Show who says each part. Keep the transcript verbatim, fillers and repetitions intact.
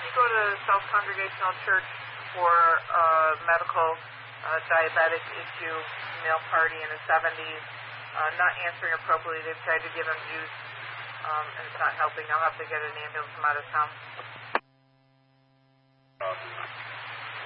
Speaker 1: he go to South Congregational Church for a medical uh, diabetic issue, male party in the seventies, uh, not answering appropriately. They've tried to give him juice, um, and it's not helping. I'll have to get an ambulance from out of town.
Speaker 2: Uh,